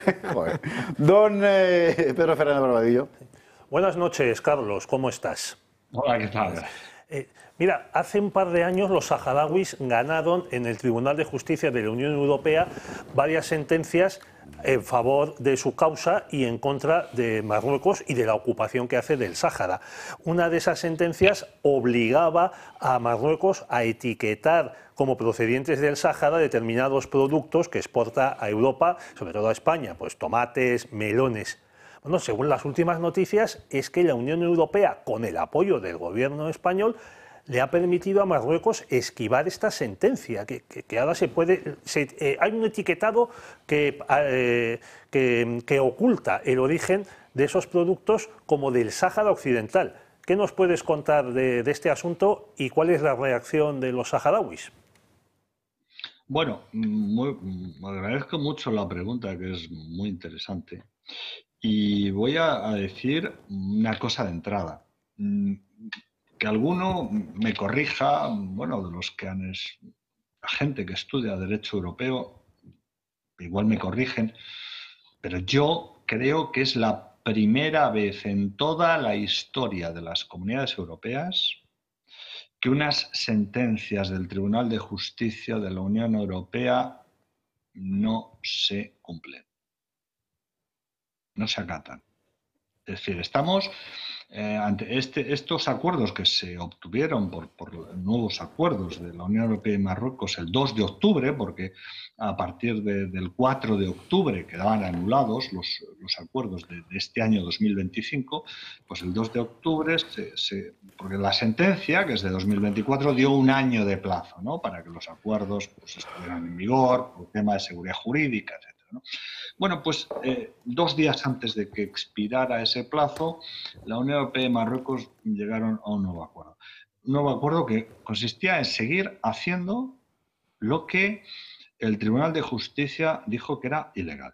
Joder. Don Pedro Fernández Barbadillo. Buenas noches, Carlos, ¿cómo estás? Hola, ¿qué tal? Mira, hace un par de años los saharauis ganaron en el Tribunal de Justicia de la Unión Europea varias sentencias en favor de su causa y en contra de Marruecos y de la ocupación que hace del Sáhara. Una de esas sentencias obligaba a Marruecos a etiquetar como procedientes del Sáhara determinados productos que exporta a Europa, sobre todo a España, pues tomates, melones. Bueno, según las últimas noticias, es que la Unión Europea, con el apoyo del gobierno español, le ha permitido a Marruecos esquivar esta sentencia, que ahora se puede... hay un etiquetado que oculta el origen de esos productos como del Sáhara Occidental. ¿Qué nos puedes contar de este asunto y cuál es la reacción de los saharauis? Bueno, agradezco mucho la pregunta, que es muy interesante. Y voy a decir una cosa de entrada. Que alguno me corrija, bueno, de los que la gente que estudia Derecho Europeo, igual me corrigen, pero yo creo que es la primera vez en toda la historia de las comunidades europeas que unas sentencias del Tribunal de Justicia de la Unión Europea no se cumplen, no se acatan. Es decir, estamos ante estos acuerdos que se obtuvieron por nuevos acuerdos de la Unión Europea y Marruecos el 2 de octubre, porque a partir del 4 de octubre quedaban anulados los acuerdos de este año 2025, pues el 2 de octubre, porque la sentencia, que es de 2024, dio un año de plazo, ¿no?, para que los acuerdos pues, estuvieran en vigor, por tema de seguridad jurídica, etc., ¿no? Bueno, pues 2 días antes de que expirara ese plazo, la Unión Europea y Marruecos llegaron a un nuevo acuerdo. Un nuevo acuerdo que consistía en seguir haciendo lo que el Tribunal de Justicia dijo que era ilegal.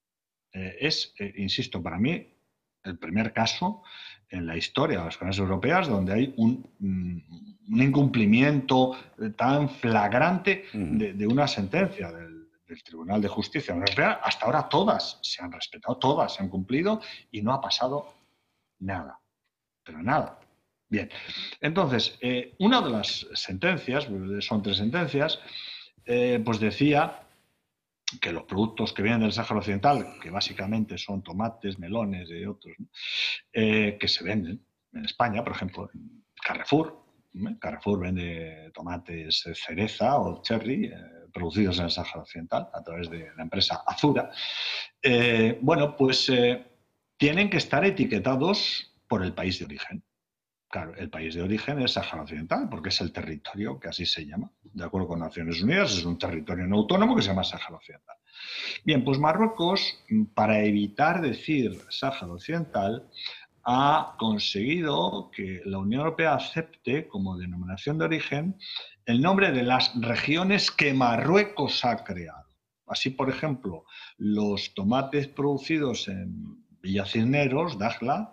Insisto, para mí, el primer caso en la historia de las comunidades europeas donde hay un incumplimiento tan flagrante de una sentencia del Tribunal de Justicia de la Unión Europea. Hasta ahora todas se han respetado, todas se han cumplido y no ha pasado nada, pero nada. Bien, entonces, una de las sentencias, son 3 sentencias, pues decía que los productos que vienen del Sáhara Occidental, que básicamente son tomates, melones y otros, ¿no?, que se venden en España, por ejemplo, en Carrefour. Carrefour vende tomates cereza o cherry producidos en el Sáhara Occidental a través de la empresa Azura. Bueno, pues tienen que estar etiquetados por el país de origen. Claro, el país de origen es Sáhara Occidental, porque es el territorio que así se llama. De acuerdo con Naciones Unidas, es un territorio no autónomo que se llama Sáhara Occidental. Bien, pues Marruecos, para evitar decir Sáhara Occidental, ha conseguido que la Unión Europea acepte como denominación de origen el nombre de las regiones que Marruecos ha creado. Así, por ejemplo, los tomates producidos en Villa Cisneros, Dakhla,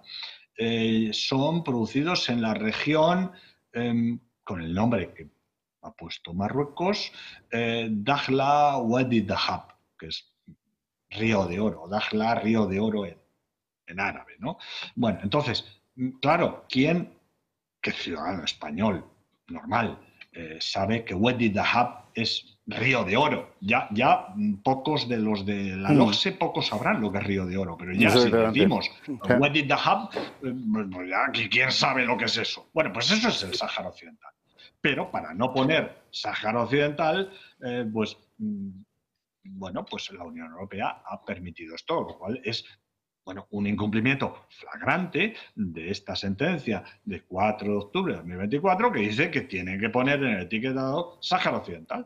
son producidos en la región con el nombre que ha puesto Marruecos, Dakhla Wadi Dahab, que es Río de Oro, Dakhla Río de Oro en árabe, ¿no? Bueno, entonces, claro, ¿qué ciudadano español normal sabe que Wadi Dahab es Río de Oro? Ya pocos de los de la LOGSE, pocos sabrán lo que es Río de Oro, pero ya si decimos Wadi Dahab, pues ya ¿quién sabe lo que es eso? Bueno, pues eso es el Sáhara Occidental. Pero para no poner Sáhara Occidental, pues bueno, pues la Unión Europea ha permitido esto, lo cual es, bueno, un incumplimiento flagrante de esta sentencia de 4 de octubre de 2024 que dice que tienen que poner en el etiquetado Sáhara Occidental.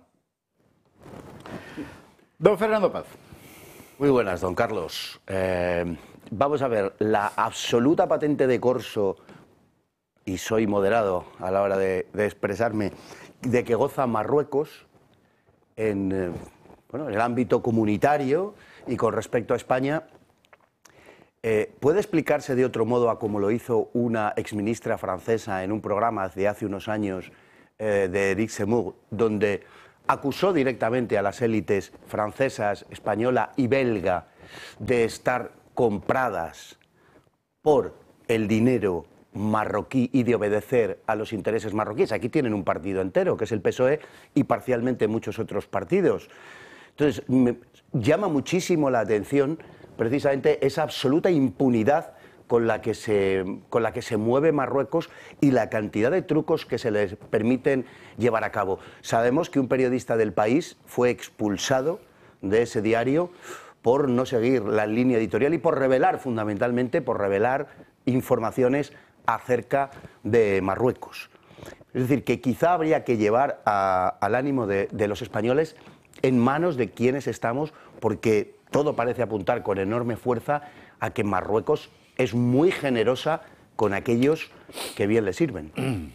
Don Fernando Paz. Muy buenas, don Carlos. Vamos a ver, la absoluta patente de corso, y soy moderado a la hora de expresarme, de que goza Marruecos en el ámbito comunitario y con respecto a España, ¿puede explicarse de otro modo a como lo hizo una exministra francesa en un programa de hace unos años de Eric Zemmour, donde acusó directamente a las élites francesas, española y belga de estar compradas por el dinero marroquí y de obedecer a los intereses marroquíes. Aquí tienen un partido entero, que es el PSOE, y parcialmente muchos otros partidos. Entonces, me llama muchísimo la atención precisamente esa absoluta impunidad con la que se mueve Marruecos y la cantidad de trucos que se les permiten llevar a cabo. Sabemos que un periodista del País fue expulsado de ese diario por no seguir la línea editorial y por revelar, fundamentalmente, por revelar informaciones acerca de Marruecos. Es decir, que quizá habría que llevar al ánimo de los españoles en manos de quienes estamos, porque todo parece apuntar con enorme fuerza a que Marruecos es muy generosa con aquellos que bien le sirven.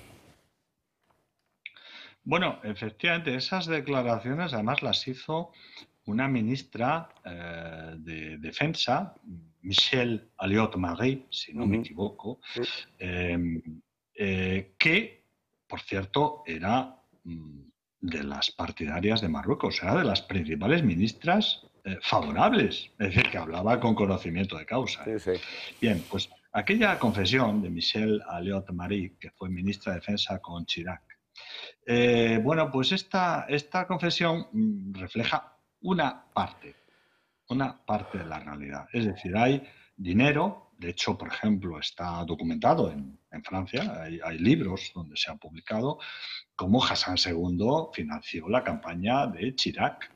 Bueno, efectivamente, esas declaraciones además las hizo una ministra de Defensa, Michelle Alliot-Marie, si no me equivoco, que, por cierto, era de las partidarias de Marruecos, era de las principales ministras favorables, es decir, que hablaba con conocimiento de causa. Sí, sí. Bien, pues aquella confesión de Michelle Alliot-Marie, que fue ministra de Defensa con Chirac, bueno, pues esta confesión refleja una parte de la realidad. Es decir, hay dinero, de hecho, por ejemplo, está documentado en Francia, hay libros donde se ha publicado cómo Hassan II financió la campaña de Chirac.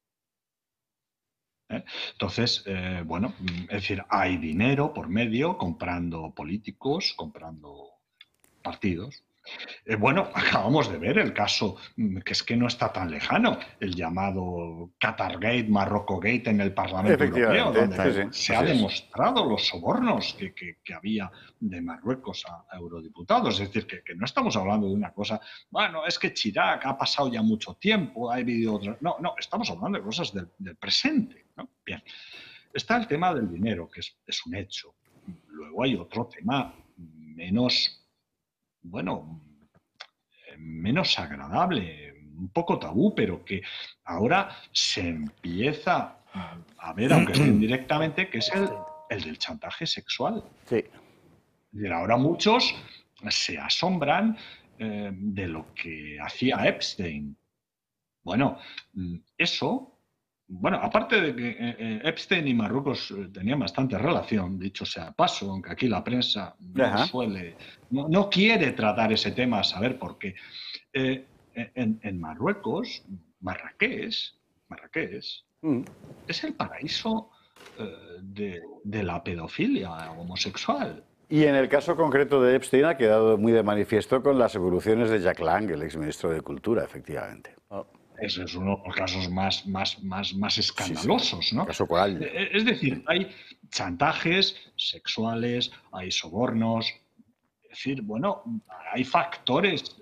Entonces, bueno, es decir, hay dinero por medio comprando políticos, comprando partidos. Bueno, acabamos de ver el caso, que es que no está tan lejano, el llamado Qatargate, Marrocogate en el Parlamento Europeo, donde se ha demostrado los sobornos que había de Marruecos a eurodiputados. Es decir, que no estamos hablando de una cosa, bueno, es que Chirac ha pasado ya mucho tiempo, ha habido otras... No, estamos hablando de cosas del presente, ¿no? Bien, está el tema del dinero, que es un hecho. Luego hay otro tema menos... bueno, menos agradable, un poco tabú, pero que ahora se empieza a ver, aunque sea indirectamente, que es el del chantaje sexual. Sí. Es decir, ahora muchos se asombran de lo que hacía Epstein. Bueno, eso... Bueno, aparte de que Epstein y Marruecos tenían bastante relación, dicho sea de paso, aunque aquí la prensa no quiere tratar ese tema a saber por qué. En Marruecos, Marrakech es el paraíso de la pedofilia homosexual. Y en el caso concreto de Epstein ha quedado muy de manifiesto con las evoluciones de Jack Lang, el exministro de Cultura, efectivamente. Ese es uno de los casos más escandalosos, ¿no? Caso Coral. Es decir, hay chantajes sexuales, hay sobornos. Es decir, bueno, hay factores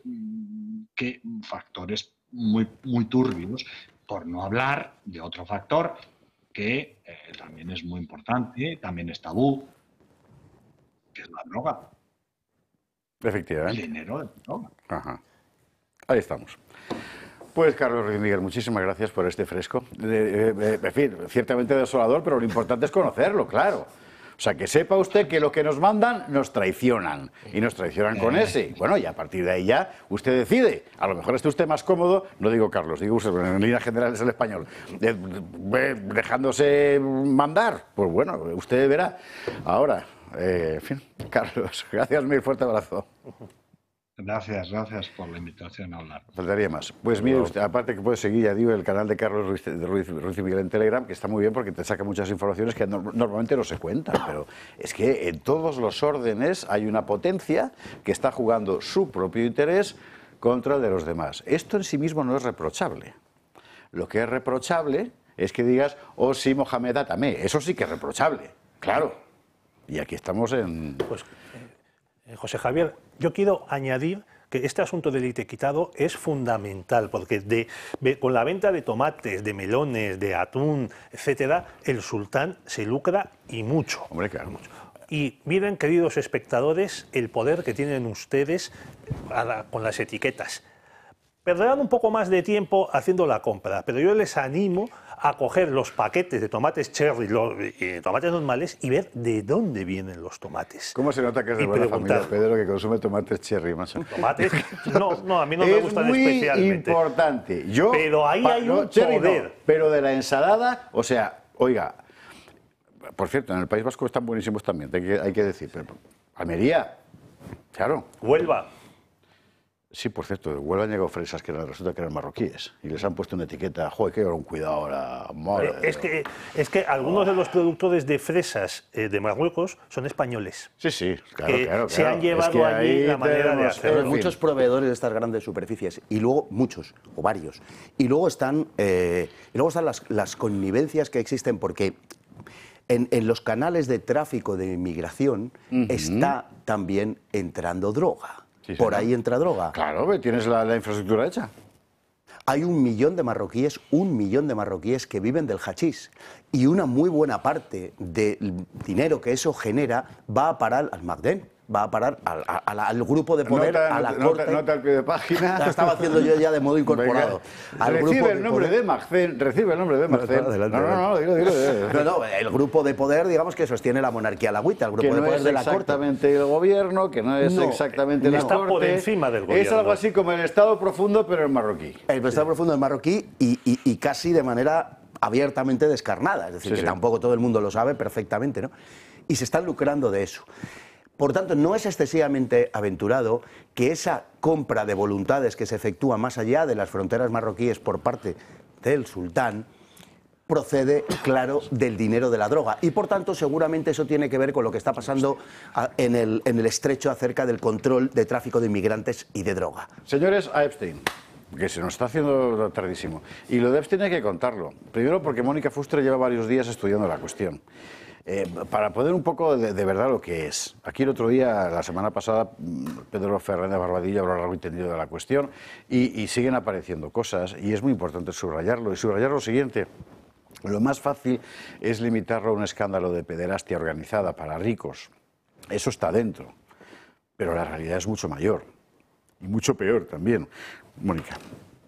muy turbios, por no hablar de otro factor que también es muy importante, también es tabú, que es la droga. Efectivamente. El dinero de la droga. Ajá. Ahí estamos. Pues Carlos Ruiz Miguel, muchísimas gracias por este fresco. En fin, ciertamente desolador, pero lo importante es conocerlo, claro. O sea, que sepa usted que lo que nos mandan nos traicionan. Y nos traicionan con ese. Bueno, y a partir de ahí ya usted decide. A lo mejor esté usted más cómodo, no digo Carlos, digo usted, en líneas generales el español, dejándose mandar. Pues bueno, usted verá. Ahora, en fin, Carlos, gracias, mil fuerte abrazo. Gracias por la invitación a hablar. Faltaría más. Pues mire usted, aparte que puede seguir, ya digo, el canal de Carlos Ruiz Miguel en Telegram, que está muy bien porque te saca muchas informaciones que normalmente no se cuentan, pero es que en todos los órdenes hay una potencia que está jugando su propio interés contra el de los demás. Esto en sí mismo no es reprochable. Lo que es reprochable es que digas, oh sí, Mohamed Atamé. Eso sí que es reprochable, claro. Y aquí estamos en... Pues, José Javier, yo quiero añadir que este asunto del etiquetado es fundamental, porque con la venta de tomates, de melones, de atún, etcétera, el sultán se lucra y mucho. Hombre, claro. Mucho. Y miren, queridos espectadores, el poder que tienen ustedes con las etiquetas. Perderán un poco más de tiempo haciendo la compra, pero yo les animo a coger los paquetes de tomates cherry, tomates normales, y ver de dónde vienen los tomates. ¿Cómo se nota que es de buena familia, Pedro, que consume tomates cherry, macho? Tomates, no, a mí no me gustan especialmente. Es muy importante. Pero ahí hay un poder. No, pero de la ensalada, o sea, oiga, por cierto, en el País Vasco están buenísimos también, hay que decir. Pero Almería, claro. Huelva. Sí, por cierto, de Huelva han llegado fresas que resulta que eran marroquíes y les han puesto una etiqueta. Joder, que un cuidado ahora. Es que algunos de los productores de fresas de Marruecos son españoles. Sí, claro. Se han llevado allí la manera de hacerlo. Hay muchos proveedores de estas grandes superficies y luego muchos o varios. Y luego están las connivencias que existen porque en los canales de tráfico de inmigración está también entrando droga. Sí, por ahí entra droga. Claro, tienes la infraestructura hecha. Hay 1 millón de marroquíes, que viven del hachís. Y una muy buena parte del dinero que eso genera va a parar al Magdén, va a parar al grupo de poder, a la corte. Nota al pie de página. La estaba haciendo yo ya de modo incorporado. Recibe el nombre de Magdén. No, digo. No, el grupo de poder, digamos, que sostiene la monarquía alagüita, el grupo que de poder de la corte. Que no es exactamente el gobierno, que no es exactamente la corte. Está por encima del gobierno. Es algo así como el Estado profundo, pero en marroquí. El Estado profundo en marroquí y casi de manera abiertamente descarnada. Es decir, que tampoco todo el mundo lo sabe perfectamente, ¿no? Y se están lucrando de eso. Por tanto, no es excesivamente aventurado que esa compra de voluntades que se efectúa más allá de las fronteras marroquíes por parte del sultán procede, claro, del dinero de la droga. Y, por tanto, seguramente eso tiene que ver con lo que está pasando en el estrecho acerca del control de tráfico de inmigrantes y de droga. Señores, a Epstein, que se nos está haciendo tardísimo. Y lo de Epstein hay que contarlo. Primero porque Mónica Fuster lleva varios días estudiando la cuestión. Para poder un poco de verdad lo que es. Aquí el otro día, la semana pasada, Pedro Fernández Barbadillo habló largo y tendido de la cuestión y siguen apareciendo cosas y es muy importante subrayarlo. Y subrayar lo siguiente: lo más fácil es limitarlo a un escándalo de pederastia organizada para ricos. Eso está dentro. Pero la realidad es mucho mayor y mucho peor también. Mónica.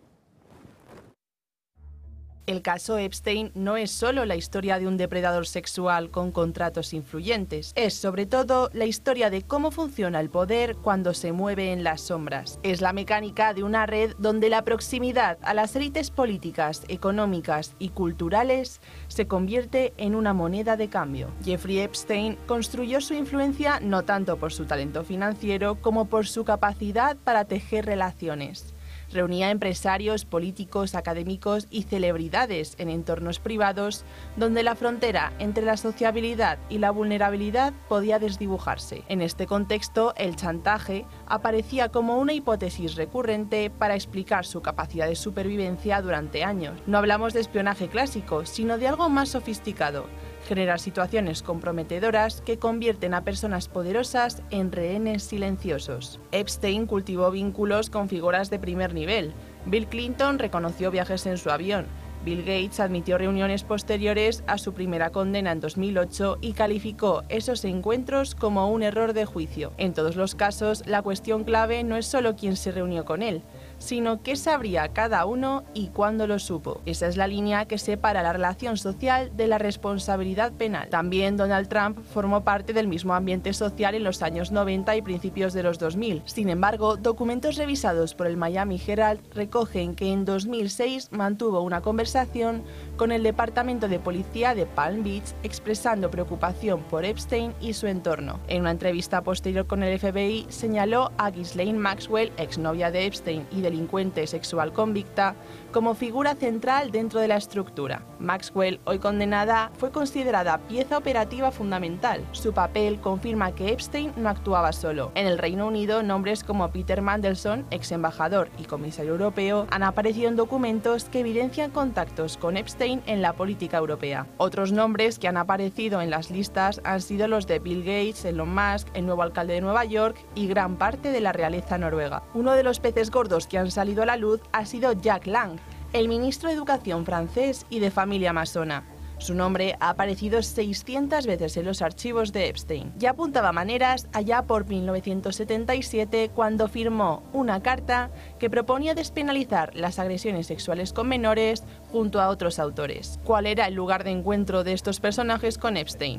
El caso Epstein no es solo la historia de un depredador sexual con contratos influyentes, es sobre todo la historia de cómo funciona el poder cuando se mueve en las sombras. Es la mecánica de una red donde la proximidad a las élites políticas, económicas y culturales se convierte en una moneda de cambio. Jeffrey Epstein construyó su influencia no tanto por su talento financiero como por su capacidad para tejer relaciones. Reunía empresarios, políticos, académicos y celebridades en entornos privados donde la frontera entre la sociabilidad y la vulnerabilidad podía desdibujarse. En este contexto, el chantaje aparecía como una hipótesis recurrente para explicar su capacidad de supervivencia durante años. No hablamos de espionaje clásico, sino de algo más sofisticado: generar situaciones comprometedoras que convierten a personas poderosas en rehenes silenciosos. Epstein cultivó vínculos con figuras de primer nivel. Bill Clinton reconoció viajes en su avión. Bill Gates admitió reuniones posteriores a su primera condena en 2008 y calificó esos encuentros como un error de juicio. En todos los casos, la cuestión clave no es solo quién se reunió con él, sino qué sabría cada uno y cuándo lo supo. Esa es la línea que separa la relación social de la responsabilidad penal. También Donald Trump formó parte del mismo ambiente social en los años 90 y principios de los 2000. Sin embargo, documentos revisados por el Miami Herald recogen que en 2006 mantuvo una conversación con el Departamento de Policía de Palm Beach expresando preocupación por Epstein y su entorno. En una entrevista posterior con el FBI señaló a Ghislaine Maxwell, exnovia de Epstein y delincuente sexual convicta, como figura central dentro de la estructura. Maxwell, hoy condenada, fue considerada pieza operativa fundamental. Su papel confirma que Epstein no actuaba solo. En el Reino Unido, nombres como Peter Mandelson, ex embajador y comisario europeo, han aparecido en documentos que evidencian contactos con Epstein en la política europea. Otros nombres que han aparecido en las listas han sido los de Bill Gates, Elon Musk, el nuevo alcalde de Nueva York y gran parte de la realeza noruega. Uno de los peces gordos que han salido a la luz ha sido Jack Lang, el ministro de Educación francés y de familia masona. Su nombre ha aparecido 600 veces en los archivos de Epstein. Ya apuntaba maneras allá por 1977 cuando firmó una carta que proponía despenalizar las agresiones sexuales con menores junto a otros autores. ¿Cuál era el lugar de encuentro de estos personajes con Epstein?